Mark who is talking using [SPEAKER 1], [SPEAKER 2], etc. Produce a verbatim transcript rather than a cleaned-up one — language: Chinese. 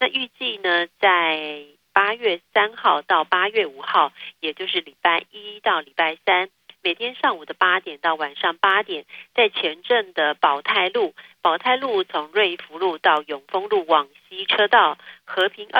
[SPEAKER 1] 那预计呢，在八月三号到八月五号，也就是礼拜一到礼拜三，每天上午的八点到晚上八点，在前镇的保泰路，保泰路从瑞福路到永丰路往西车道，和平